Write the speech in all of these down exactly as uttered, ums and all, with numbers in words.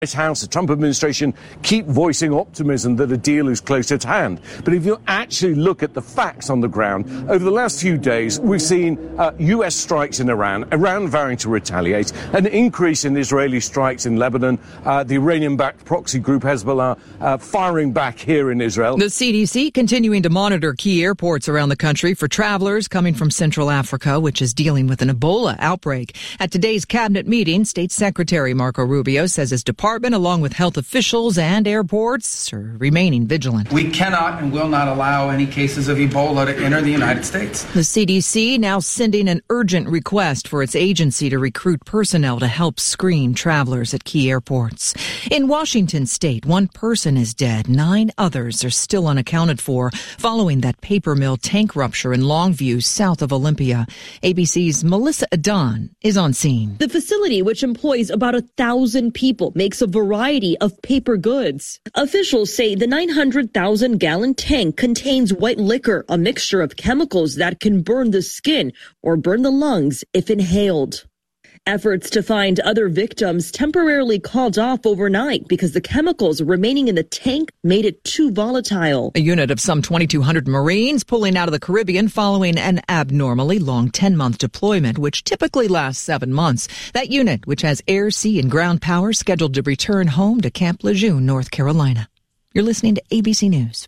White House, the Trump administration keep voicing optimism that a deal is close at hand. But if you actually look at the facts on the ground, over the last few days, we've seen uh, U S strikes in Iran, Iran vowing to retaliate, an increase in Israeli strikes in Lebanon, uh, the Iranian-backed proxy group Hezbollah uh, firing back here in Israel. The C D C continuing to monitor key airports around the country for travelers coming from Central Africa, which is dealing with an Ebola outbreak. At today's cabinet meeting, State Secretary Marco Rubio says his department, along with health officials and airports, are remaining vigilant. We cannot and will not allow any cases of Ebola to enter the United States. The C D C now sending an urgent request for its agency to recruit personnel to help screen travelers at key airports. In Washington state, one person is dead. Nine others are still unaccounted for following that paper mill tank rupture in Longview, south of Olympia. A B C's Melissa Adon is on scene. The facility, which employs about a thousand people, makes a variety of paper goods. Officials say the nine hundred thousand gallon tank contains white liquor, a mixture of chemicals that can burn the skin or burn the lungs if inhaled. Efforts to find other victims temporarily called off overnight because the chemicals remaining in the tank made it too volatile. A unit of some twenty-two hundred Marines pulling out of the Caribbean following an abnormally long ten-month deployment, which typically lasts seven months. That unit, which has air, sea, and ground power, scheduled to return home to Camp Lejeune, North Carolina. You're listening to A B C News.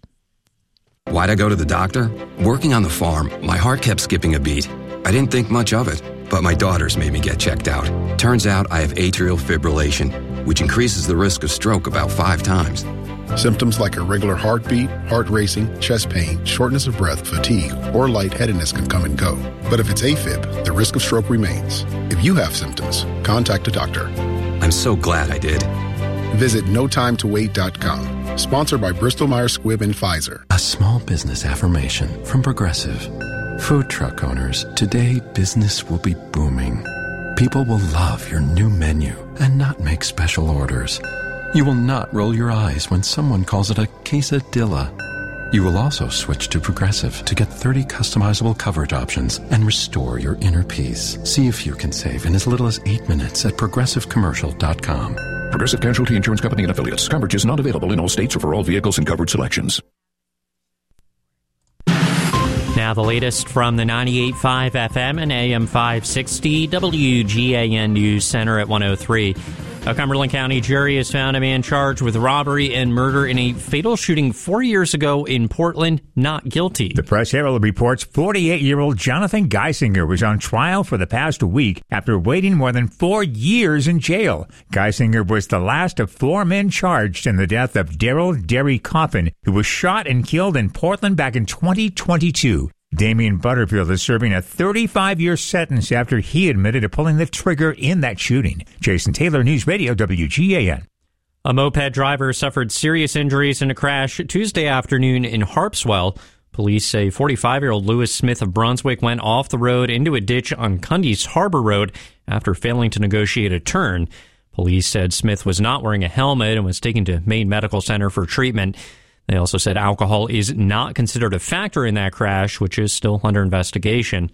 Why'd I go to the doctor? Working on the farm, my heart kept skipping a beat. I didn't think much of it, but my daughters made me get checked out. Turns out I have atrial fibrillation, which increases the risk of stroke about five times. Symptoms like irregular heartbeat, heart racing, chest pain, shortness of breath, fatigue, or lightheadedness can come and go. But if it's AFib, the risk of stroke remains. If you have symptoms, contact a doctor. I'm so glad I did. Visit no time to wait dot com. Sponsored by Bristol Myers Squibb and Pfizer. A small business affirmation from Progressive. Food truck owners, today business will be booming. People will love your new menu and not make special orders. You will not roll your eyes when someone calls it a quesadilla. You will also switch to Progressive to get thirty customizable coverage options and restore your inner peace. See if you can save in as little as eight minutes at progressive commercial dot com. Progressive Casualty Insurance Company and Affiliates. Coverage is not available in all states or for all vehicles and covered selections. Now the latest from the ninety-eight point five F M and A M five sixty W G A N News Center at one oh three. A Cumberland County jury has found a man charged with robbery and murder in a fatal shooting four years ago in Portland not guilty. The Press Herald reports forty-eight-year-old Jonathan Geisinger was on trial for the past week after waiting more than four years in jail. Geisinger was the last of four men charged in the death of Daryl Derry Coffin, who was shot and killed in Portland back in twenty twenty-two. Damian Butterfield is serving a thirty-five-year sentence after he admitted to pulling the trigger in that shooting. Jason Taylor, News Radio, W G A N. A moped driver suffered serious injuries in a crash Tuesday afternoon in Harpswell. Police say forty-five-year-old Lewis Smith of Brunswick went off the road into a ditch on Cundy's Harbor Road after failing to negotiate a turn. Police said Smith was not wearing a helmet and was taken to Maine Medical Center for treatment. They also said alcohol is not considered a factor in that crash, which is still under investigation.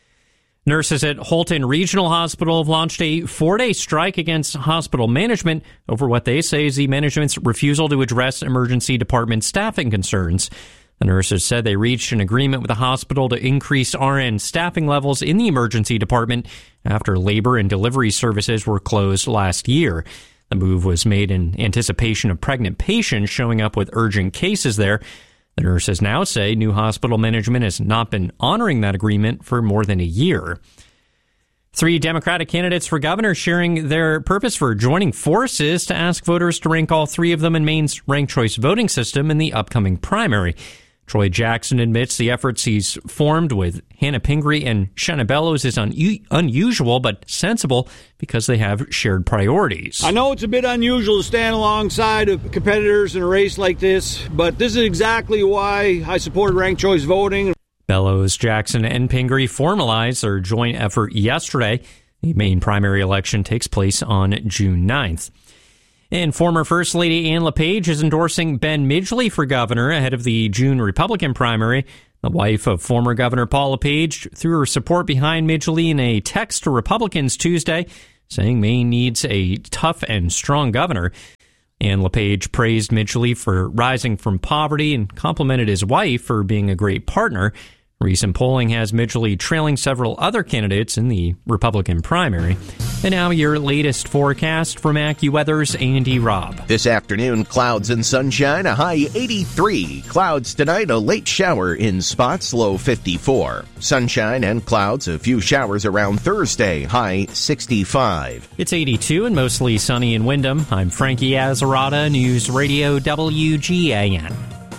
Nurses at Holton Regional Hospital have launched a four-day strike against hospital management over what they say is the management's refusal to address emergency department staffing concerns. The nurses said they reached an agreement with the hospital to increase R N staffing levels in the emergency department after labor and delivery services were closed last year. The move was made in anticipation of pregnant patients showing up with urgent cases there. The nurses now say new hospital management has not been honoring that agreement for more than a year. Three Democratic candidates for governor sharing their purpose for joining forces to ask voters to rank all three of them in Maine's ranked choice voting system in the upcoming primary. Troy Jackson admits the efforts he's formed with Hannah Pingree and Shanna Bellows is un- unusual but sensible because they have shared priorities. I know it's a bit unusual to stand alongside of competitors in a race like this, but this is exactly why I support ranked choice voting. Bellows, Jackson, and Pingree formalized their joint effort yesterday. The Maine primary election takes place on June ninth. And former First Lady Ann LePage is endorsing Ben Midgley for governor ahead of the June Republican primary. The wife of former Governor Paul LePage threw her support behind Midgley in a text to Republicans Tuesday. saying Maine needs a tough and strong governor. And LePage praised Midgley for rising from poverty and complimented his wife for being a great partner. Recent polling has Midgley trailing several other candidates in the Republican primary. And now your latest forecast from AccuWeather's Andy Robb. This afternoon, clouds and sunshine, a high eighty-three. Clouds tonight, a late shower in spots, low fifty-four. Sunshine and clouds, a few showers around Thursday, high sixty-five. It's eighty-two and mostly sunny in Windham. I'm Frankie Azarada, News Radio W G A N.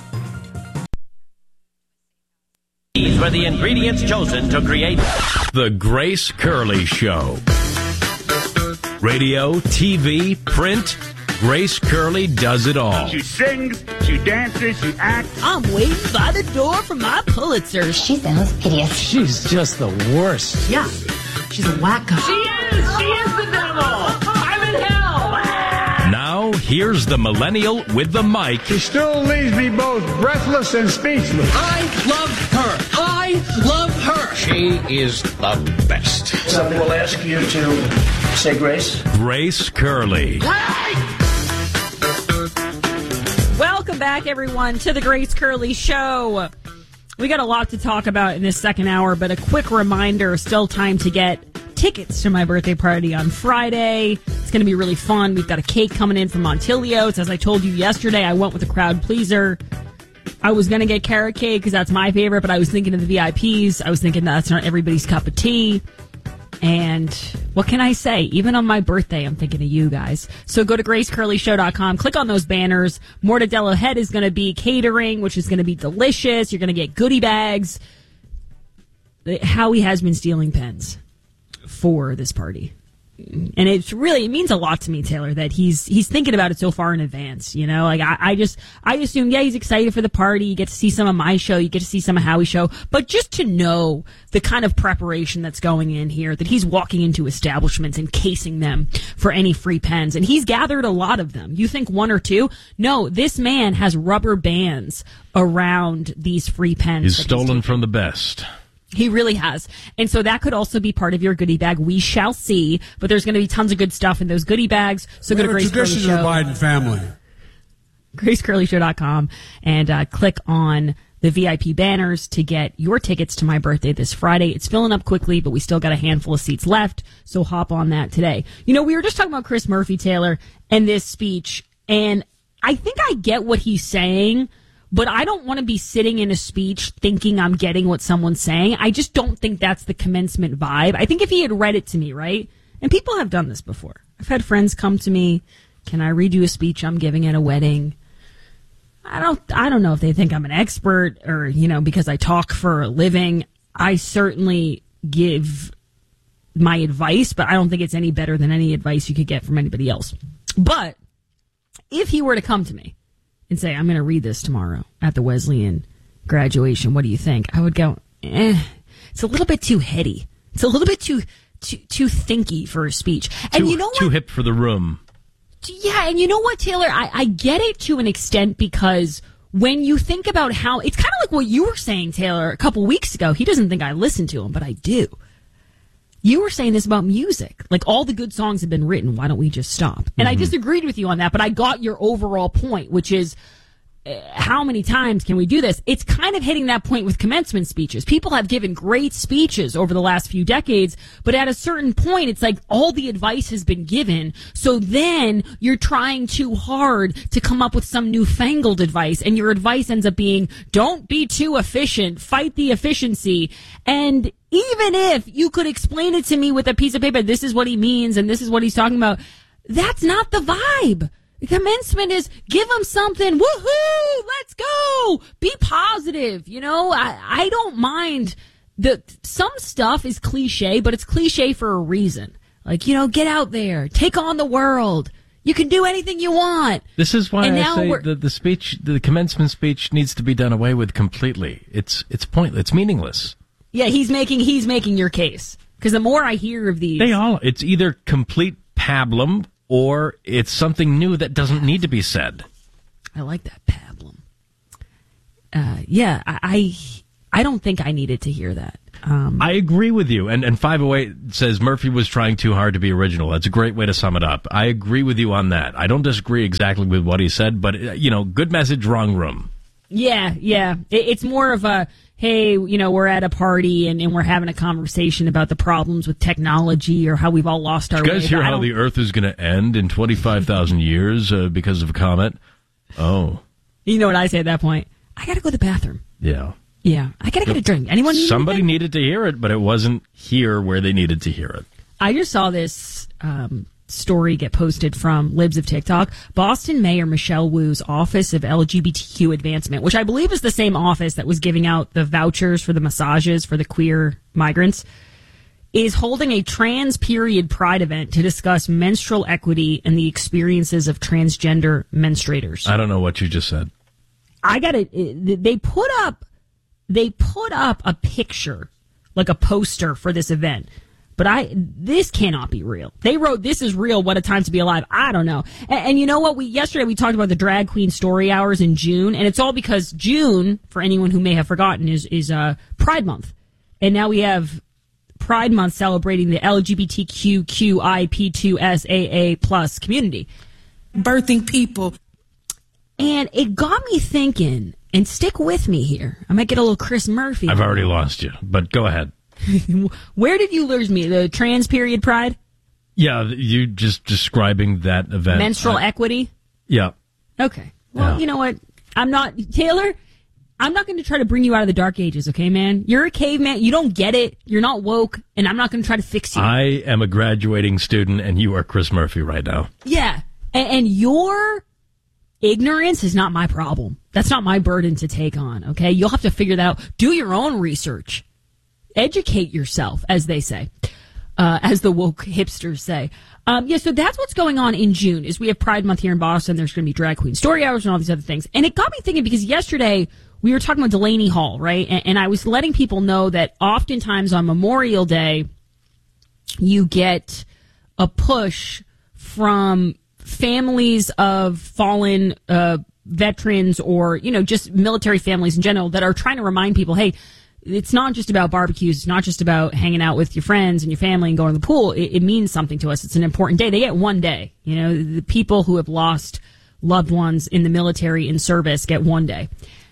These were the ingredients chosen to create The Grace Curley Show. Radio, T V, print, Grace Curley does it all. She sings, she dances, she acts. I'm waiting by the door for my Pulitzer. She sounds hideous. She's just the worst. Yeah, she's a wacko. She is! She is the devil! I'm in hell! Now, here's the millennial with the mic. She still leaves me both breathless and speechless. I love her. I love her. She is the best. Somebody will ask you to say grace. Grace Curley. Welcome back, everyone, to the Grace Curley Show. We got a lot to talk about in this second hour, but a quick reminder, still time to get tickets to my birthday party on Friday. It's going to be really fun. We've got a cake coming in from Montilios. As I told you yesterday, I went with a crowd pleaser. I was going to get carrot cake because that's my favorite, but I was thinking of the V I Ps. I was thinking that's not everybody's cup of tea. And what can I say? Even on my birthday, I'm thinking of you guys. So go to grace curley show dot com. Click on those banners. Mortadelo Head is going to be catering, which is going to be delicious. You're going to get goodie bags. Howie has been stealing pens for this party. And it's really, it means a lot to me, Taylor, that he's he's thinking about it so far in advance, you know? Like, I, I just, I assume, yeah, he's excited for the party. You get to see some of my show. You get to see some of Howie's show. But just to know the kind of preparation that's going in here, that he's walking into establishments and casing them for any free pens. And he's gathered a lot of them. You think one or two? No, this man has rubber bands around these free pens. He's stolen he's from the best. He really has. And so that could also be part of your goodie bag. We shall see. But there's going to be tons of good stuff in those goodie bags. So we go to Grace Curley Show. Tradition of the Biden family. grace curley show dot com and uh, click on the V I P banners to get your tickets to my birthday this Friday. It's filling up quickly, but we still got a handful of seats left. So hop on that today. You know, we were just talking about Chris Murphy, Taylor, and this speech. And I think I get what he's saying. But I don't want to be sitting in a speech thinking I'm getting what someone's saying. I just don't think that's the commencement vibe. I think if he had read it to me, right? And people have done this before. I've had friends come to me, can I read you a speech I'm giving at a wedding? I don't I don't know if they think I'm an expert or, you know, because I talk for a living. I certainly give my advice, but I don't think it's any better than any advice you could get from anybody else. But if he were to come to me and say, I'm going to read this tomorrow at the Wesleyan graduation, what do you think? I would go, eh, it's a little bit too heady. It's a little bit too too, too thinky for a speech. And too, you know what? Too hip for the room. Yeah, and you know what, Taylor? I, I get it to an extent because when you think about how, it's kind of like what you were saying, Taylor, a couple weeks ago. He doesn't think I listen to him, but I do. You were saying this about music. Like, all the good songs have been written. Why don't we just stop? And mm-hmm. I disagreed with you on that, but I got your overall point, which is uh, how many times can we do this? It's kind of hitting that point with commencement speeches. People have given great speeches over the last few decades, but at a certain point, it's like all the advice has been given. So then you're trying too hard to come up with some newfangled advice, and your advice ends up being, don't be too efficient, fight the efficiency. And even if you could explain it to me with a piece of paper, this is what he means and this is what he's talking about, that's not the vibe. The commencement is give them something. Woohoo! Let's go! Be positive. You know, I, I don't mind. The some stuff is cliche, but it's cliche for a reason. Like, you know, get out there. Take on the world. You can do anything you want. This is why and I say the, the speech, the commencement speech needs to be done away with completely. It's it's pointless. It's meaningless. Yeah, he's making he's making your case. Because the more I hear of these... They all... It's either complete pablum or it's something new that doesn't need to be said. I like that, pablum. Uh, yeah, I, I I don't think I needed to hear that. Um, I agree with you. And, and five oh eight says Murphy was trying too hard to be original. That's a great way to sum it up. I agree with you on that. I don't disagree exactly with what he said, but, uh, you know, good message, wrong room. Yeah, yeah. It, it's more of a, hey, you know, we're at a party and, and we're having a conversation about the problems with technology or how we've all lost our way. Did you guys hear how the Earth is going to end in twenty-five thousand years uh, because of a comet? Oh. You know what I say at that point? I got to go to the bathroom. Yeah. Yeah, I gotta get a drink. Anyone need Somebody anything? needed to hear it, but it wasn't here where they needed to hear it. I just saw this um, story get posted from Libs of TikTok. Boston Mayor Michelle Wu's Office of L G B T Q Advancement, which I believe is the same office that was giving out the vouchers for the massages for the queer migrants, is holding a trans period pride event to discuss menstrual equity and the experiences of transgender menstruators. I don't know what you just said. I got it. They put up. They put up a picture, like a poster for this event. But I, this cannot be real. They wrote, "This is real. What a time to be alive." I don't know. And, and you know what? We, yesterday we talked about the drag queen story hours in June, and it's all because June, for anyone who may have forgotten, is, is, uh, Pride Month. And now we have Pride Month celebrating the L G B T Q Q I P two S A A plus community. Birthing people. And it got me thinking, and stick with me here. I might get a little Chris Murphy. I've already lost you, but go ahead. Where did you lose me? The trans period pride? Yeah, you just describing that event. Menstrual I, equity? Yeah. Okay. Well, yeah. You know what? I'm not, Taylor, I'm not going to try to bring you out of the dark ages, okay, man? You're a caveman. You don't get it. You're not woke, and I'm not going to try to fix you. I am a graduating student, and you are Chris Murphy right now. Yeah. And, and your ignorance is not my problem. That's not my burden to take on, okay? You'll have to figure that out. Do your own research. Educate yourself, as they say, uh, as the woke hipsters say. Um, yeah, so that's what's going on in June, is we have Pride Month here in Boston. There's going to be drag queen story hours and all these other things. And it got me thinking, because yesterday we were talking about Delaney Hall, right? And, and I was letting people know that oftentimes on Memorial Day, you get a push from families of fallen uh, veterans, or, you know, just military families in general, that are trying to remind people, hey, it's not just about barbecues. It's not just about hanging out with your friends and your family and going to the pool. It, it means something to us. It's an important day. They get one day. You know, the people who have lost loved ones in the military in service get one day.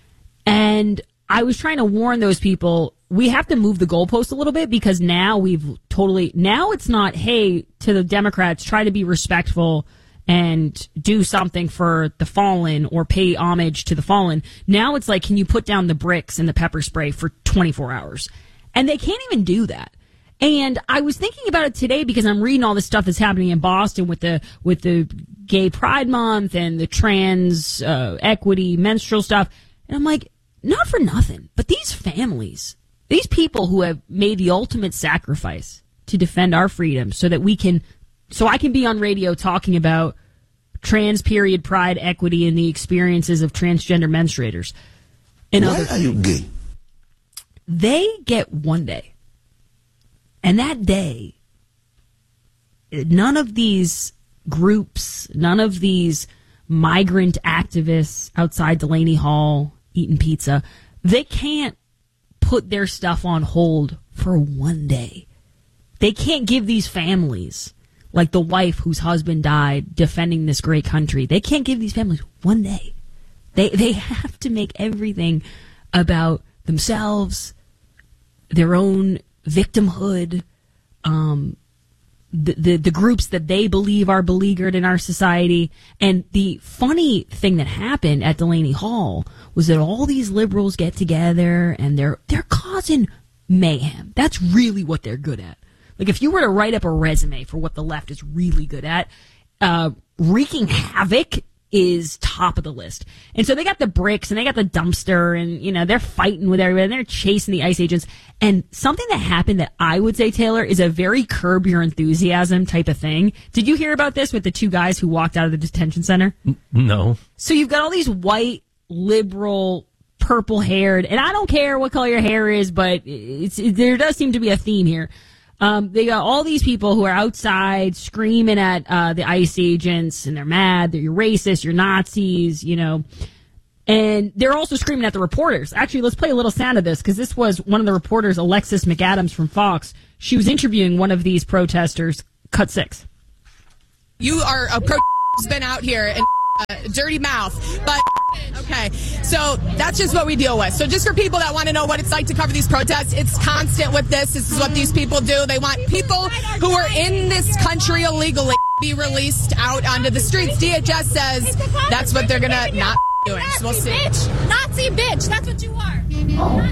And I was trying to warn those people, we have to move the goalpost a little bit, because now we've totally, now it's not, hey, to the Democrats, try to be respectful and do something for the fallen or pay homage to the fallen. Now it's like, can you put down the bricks and the pepper spray for twenty-four hours? And they can't even do that. And I was thinking about it today, because I'm reading all this stuff that's happening in Boston with the with the Gay Pride Month and the trans uh, equity menstrual stuff. And I'm like, not for nothing, but these families, these people who have made the ultimate sacrifice to defend our freedom so that we can, so I can be on radio talking about trans period pride, equity, and the experiences of transgender menstruators. And Why other are you gay? They get one day. And that day, none of these groups, none of these migrant activists outside Delaney Hall eating pizza, they can't put their stuff on hold for one day. They can't give these families, like the wife whose husband died defending this great country, they can't give these families one day. They they have to make everything about themselves, their own victimhood, um, the, the the groups that they believe are beleaguered in our society. And the funny thing that happened at Delaney Hall was that all these liberals get together and they're they're causing mayhem. That's really what they're good at. Like, if you were to write up a resume for what the left is really good at, uh, wreaking havoc is top of the list. And so they got the bricks and they got the dumpster, and, you know, they're fighting with everybody and they're chasing the ICE agents. And something that happened that I would say, Taylor, is a very Curb Your Enthusiasm type of thing. Did you hear about this with the two guys who walked out of the detention center? No. So you've got all these white, liberal, purple haired, and I don't care what color your hair is, but it's, it, there does seem to be a theme here. Um, they got all these people who are outside screaming at uh, the ICE agents, and they're mad. They're, you're racist, you're Nazis, you know. And they're also screaming at the reporters. Actually, let's play a little sound of this, because this was one of the reporters, Alexis McAdams from Fox. She was interviewing one of these protesters. Cut six. You are a pro who's been out here and a dirty mouth, but okay, so that's just what we deal with. So just for people that want to know what it's like to cover these protests, it's constant with this. This is what these people do. They want people who are in this country illegally to be released out onto the streets. D H S says that's what they're gonna not doing. So we'll see. Bitch. Nazi bitch. That's what you are.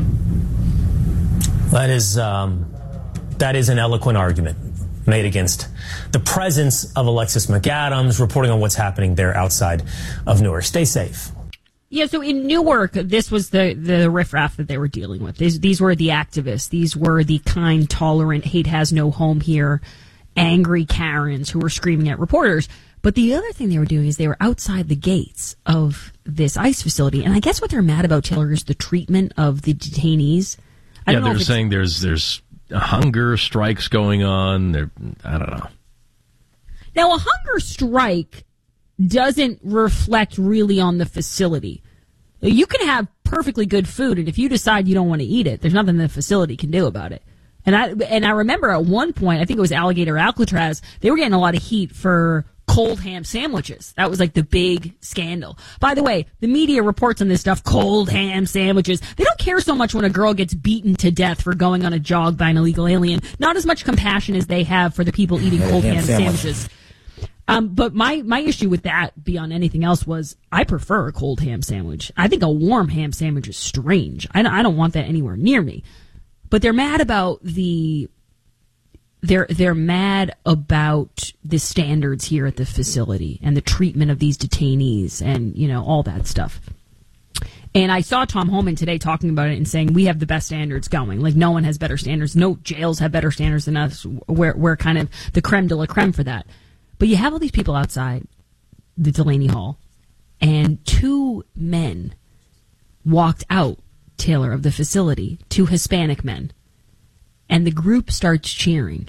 That is um, that is an eloquent argument made against the presence of Alexis McAdams reporting on what's happening there outside of Newark. Stay safe. Yeah, so in Newark, this was the, the riffraff that they were dealing with. These, these were the activists. These were the kind, tolerant, hate has no home here, angry Karens who were screaming at reporters. But the other thing they were doing is they were outside the gates of this ICE facility. And I guess what they're mad about, Taylor, is the treatment of the detainees. I yeah, don't know they're if saying there's there's hunger strikes going on. They're, I don't know. Now, a hunger strike doesn't reflect really on the facility. You can have perfectly good food, and if you decide you don't want to eat it, there's nothing the facility can do about it. And I and I remember at one point, I think it was Alligator Alcatraz, they were getting a lot of heat for cold ham sandwiches. That was like the big scandal. By the way, the media reports on this stuff, cold ham sandwiches. They don't care so much when a girl gets beaten to death for going on a jog by an illegal alien. Not as much compassion as they have for the people eating cold ham, ham sandwich. sandwiches. Um, but my, my issue with that, beyond anything else, was I prefer a cold ham sandwich. I think a warm ham sandwich is strange. I don't, I don't want that anywhere near me. But they're mad about the... They're they're mad about the standards here at the facility and the treatment of these detainees and, you know, all that stuff. And I saw Tom Homan today talking about it and saying we have the best standards going. Like, no one has better standards. No jails have better standards than us. We're, we're kind of the creme de la creme for that. But you have all these people outside the Delaney Hall, and two men walked out, Taylor, of the facility, two Hispanic men. And the group starts cheering.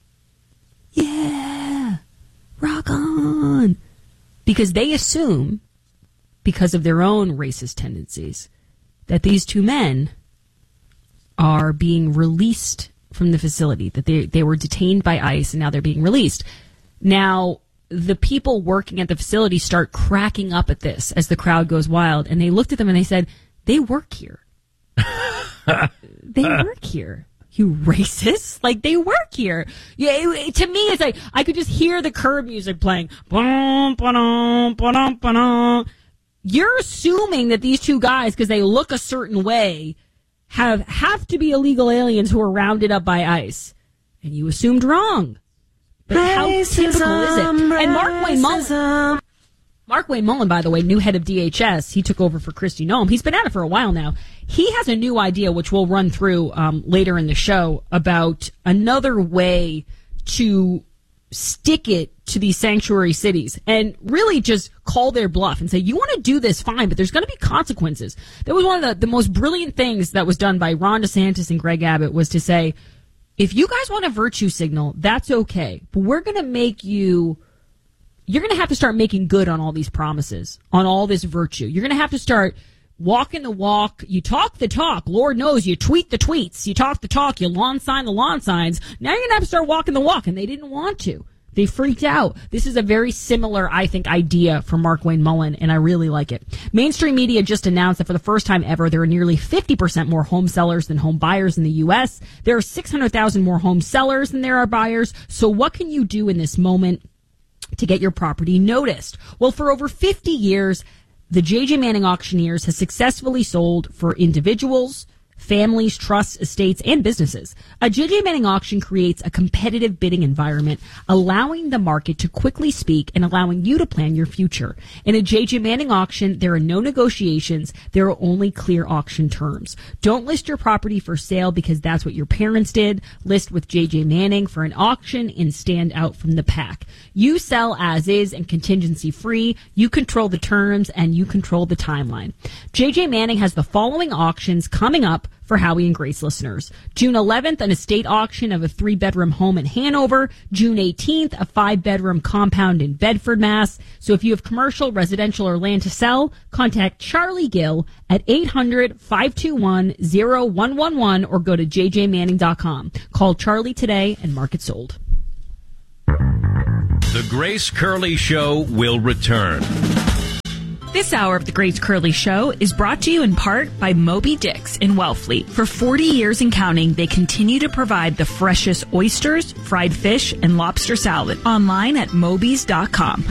Yeah, rock on. Because they assume, because of their own racist tendencies, that these two men are being released from the facility, that they, they were detained by ICE and now they're being released. Now, the people working at the facility start cracking up at this as the crowd goes wild, and they looked at them and they said, they work here. They work here. You racist? Like, they work here. Yeah, it, it, to me, it's like I could just hear the Curb music playing. Ba-dum, ba-dum, ba-dum, ba-dum. You're assuming that these two guys, because they look a certain way, have have to be illegal aliens who are rounded up by ICE, and you assumed wrong. But how typical is it? And Mark Wayne Mullen, Mark Wayne Mullen, by the way, new head of D H S, he took over for Kristi Noem. He's been at it for a while now. He has a new idea, which we'll run through um, later in the show, about another way to stick it to these sanctuary cities and really just call their bluff and say, you want to do this, fine, but there's going to be consequences. That was one of the, the most brilliant things that was done by Ron DeSantis and Greg Abbott, was to say, if you guys want a virtue signal, that's okay, but we're going to make you... You're going to have to start making good on all these promises, on all this virtue. You're going to have to start walking the walk. You talk the talk. Lord knows you tweet the tweets. You talk the talk. You lawn sign the lawn signs. Now you're going to have to start walking the walk, and they didn't want to. They freaked out. This is a very similar, I think, idea for Mark Wayne Mullen, and I really like it. Mainstream media just announced that for the first time ever, there are nearly fifty percent more home sellers than home buyers in the U S. There are six hundred thousand more home sellers than there are buyers. So what can you do in this moment to get your property noticed? Well, for over fifty years, the J J Manning Auctioneers has successfully sold for individuals, families, trusts, estates, and businesses. A J J Manning auction creates a competitive bidding environment, allowing the market to quickly speak and allowing you to plan your future. In a J J Manning auction, there are no negotiations. There are only clear auction terms. Don't list your property for sale because that's what your parents did. List with J J Manning for an auction and stand out from the pack. You sell as is and contingency free. You control the terms and you control the timeline. J J Manning has the following auctions coming up for Howie and Grace listeners. June eleventh, an estate auction of a three-bedroom home in Hanover. June eighteenth, a five-bedroom compound in Bedford, Mass. So if you have commercial, residential, or land to sell, contact Charlie Gill at eight hundred, five two one, zero one one one or go to j j manning dot com. Call Charlie today and mark it sold. The Grace Curley Show will return. This hour of the Grace Curley Show is brought to you in part by Moby Dick's in Wellfleet. For forty years and counting, they continue to provide the freshest oysters, fried fish, and lobster salad. Online at mobys dot com.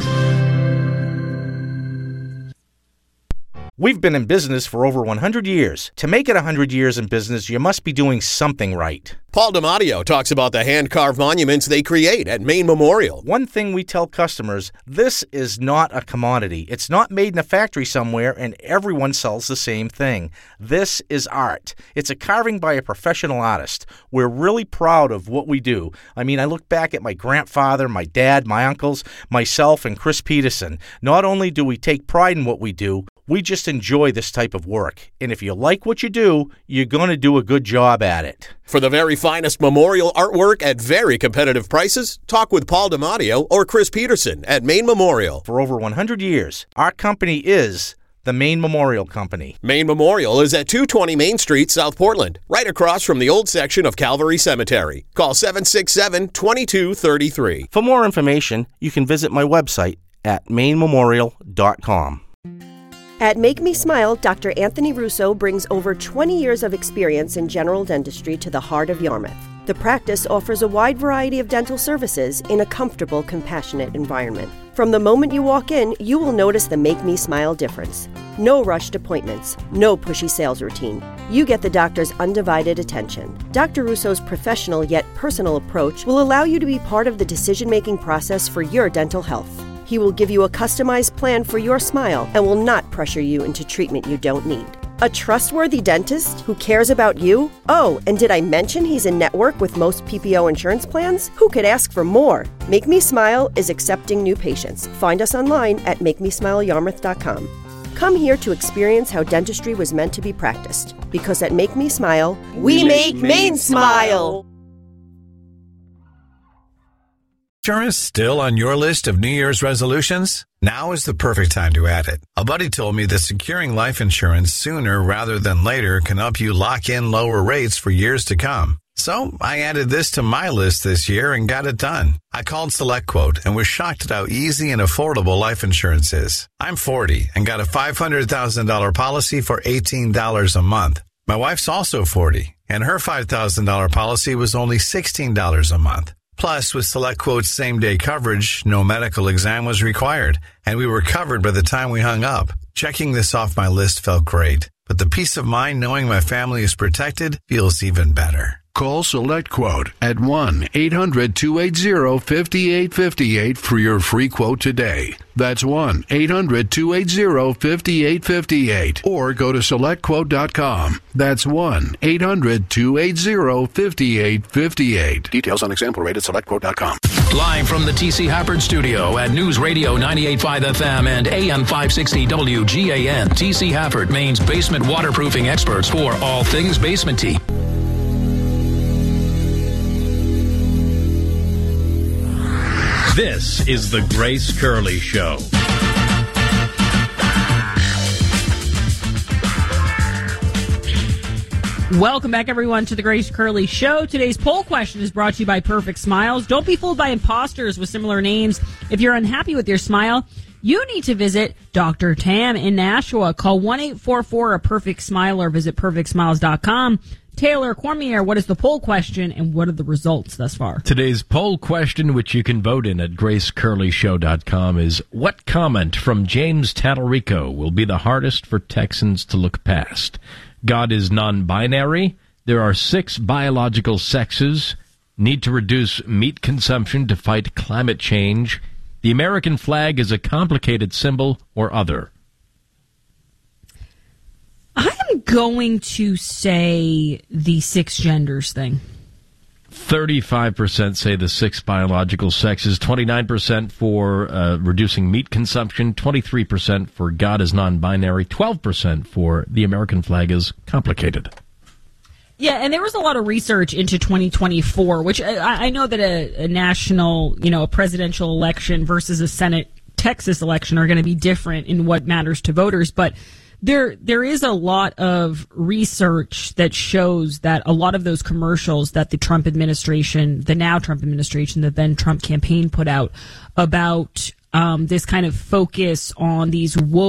We've been in business for over one hundred years. To make it one hundred years in business, you must be doing something right. Paul DiMatteo talks about the hand-carved monuments they create at Maine Memorial. One thing we tell customers, this is not a commodity. It's not made in a factory somewhere and everyone sells the same thing. This is art. It's a carving by a professional artist. We're really proud of what we do. I mean, I look back at my grandfather, my dad, my uncles, myself, and Chris Peterson. Not only do we take pride in what we do, we just enjoy this type of work. And if you like what you do, you're going to do a good job at it. For the very finest memorial artwork at very competitive prices, talk with Paul DiMatteo or Chris Peterson at Maine Memorial. For over one hundred years, our company is the Maine Memorial Company. Maine Memorial is at two twenty Main Street, South Portland, right across from the old section of Calvary Cemetery. Call seven six seven, two two three three. For more information, you can visit my website at maine memorial dot com. At Make Me Smile, Doctor Anthony Russo brings over twenty years of experience in general dentistry to the heart of Yarmouth. The practice offers a wide variety of dental services in a comfortable, compassionate environment. From the moment you walk in, you will notice the Make Me Smile difference. No rushed appointments, no pushy sales routine. You get the doctor's undivided attention. Doctor Russo's professional yet personal approach will allow you to be part of the decision-making process for your dental health. He will give you a customized plan for your smile and will not pressure you into treatment you don't need. A trustworthy dentist who cares about you? Oh, and did I mention he's in network with most P P O insurance plans? Who could ask for more? Make Me Smile is accepting new patients. Find us online at make me smile yarmouth dot com. Come here to experience how dentistry was meant to be practiced. Because at Make Me Smile, we, we make Maine smile. Insurance still on your list of New Year's resolutions? Now is the perfect time to add it. A buddy told me that securing life insurance sooner rather than later can help you lock in lower rates for years to come. So I added this to my list this year and got it done. I called SelectQuote and was shocked at how easy and affordable life insurance is. I'm forty and got a five hundred thousand dollars policy for eighteen dollars a month. My wife's also forty and her five thousand dollars policy was only sixteen dollars a month. Plus, with SelectQuote's same-day coverage, no medical exam was required, and we were covered by the time we hung up. Checking this off my list felt great, but the peace of mind knowing my family is protected feels even better. Call SelectQuote at one eight hundred two eight zero five eight five eight for your free quote today. That's one eight hundred two eight zero five eight five eight. Or go to select quote dot com. That's one eight hundred two eight zero five eight five eight. Details on example rate at select quote dot com. Live from the T C Hafford Studio at News Radio ninety-eight point five F M and A M five sixty W G A N. T C Hafford, Maine's basement waterproofing experts for all things basement-y. This is the Grace Curley Show. Welcome back, everyone, to the Grace Curley Show. Today's poll question is brought to you by Perfect Smiles. Don't be fooled by imposters with similar names. If you're unhappy with your smile, you need to visit Doctor Tam in Nashua. Call one eight four four a perfect smile or visit perfect smiles dot com. Taylor Cormier, what is the poll question and what are the results thus far? Today's poll question, which you can vote in at grace curley show dot com, is what comment from James Tallarico will be the hardest for Texans to look past? God is non-binary. There are six biological sexes. Need to reduce meat consumption to fight climate change. The American flag is a complicated symbol, or other. I'm going to say the six genders thing. thirty-five percent say the six biological sexes, twenty-nine percent for uh, reducing meat consumption, twenty-three percent for God is non-binary, twelve percent for the American flag is complicated. Yeah, and there was a lot of research into twenty twenty-four, which I, I know that a, a national, you know, a presidential election versus a Senate Texas election are going to be different in what matters to voters, but there there is a lot of research that shows that a lot of those commercials that the Trump administration, the now Trump administration, the then Trump campaign put out about um, this kind of focus on these woke